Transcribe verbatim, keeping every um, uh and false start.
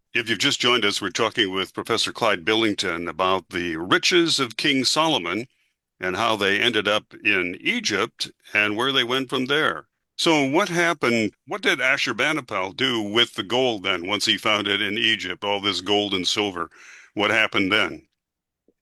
If you've just joined us, we're talking with Professor Clyde Billington about the riches of King Solomon and how they ended up in Egypt and where they went from there. So, what happened? What did Ashurbanipal do with the gold then once he found it in Egypt, all this gold and silver? What happened then?